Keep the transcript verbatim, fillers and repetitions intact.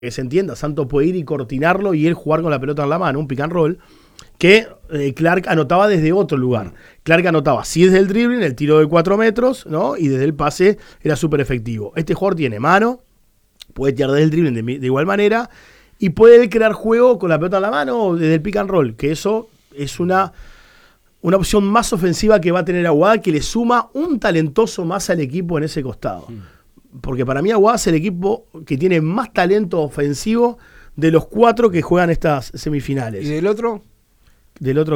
que se entienda, Santos puede ir y cortinarlo y él jugar con la pelota en la mano, un pick and roll, que eh, Clark anotaba desde otro lugar. Clark anotaba sí desde el dribbling, el tiro de cuatro metros, ¿no? Y desde el pase era súper efectivo. Este jugador tiene mano, puede tirar desde el dribbling de, de igual manera, y puede crear juego con la pelota en la mano o desde el pick and roll, que eso es una, una opción más ofensiva que va a tener Aguada, que le suma un talentoso más al equipo en ese costado. Mm. Porque para mí Aguada es el equipo que tiene más talento ofensivo de los cuatro que juegan estas semifinales. ¿Y del otro? Del otro